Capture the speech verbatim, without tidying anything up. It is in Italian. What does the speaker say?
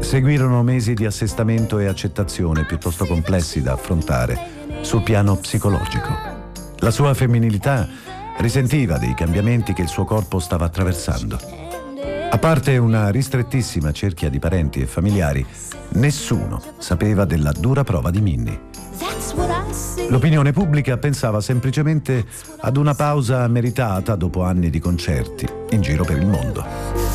Seguirono mesi di assestamento e accettazione piuttosto complessi da affrontare sul piano psicologico. La sua femminilità risentiva dei cambiamenti che il suo corpo stava attraversando. A parte una ristrettissima cerchia di parenti e familiari, nessuno sapeva della dura prova di Minnie. L'opinione pubblica pensava semplicemente ad una pausa meritata dopo anni di concerti in giro per il mondo.